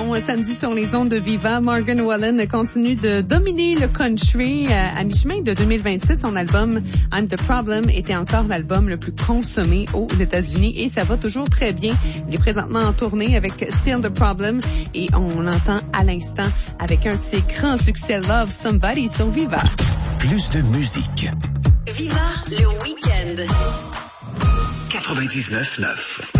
bon samedi sur les ondes de Viva. Morgan Wallen continue de dominer le country. À mi-chemin de 2026, son album I'm the Problem était encore l'album le plus consommé aux États-Unis et ça va toujours très bien. Il est présentement en tournée avec Still the Problem et on l'entend à l'instant avec un de ses grands succès Love Somebody sur Viva. Plus de musique. Viva le week-end. 99.9.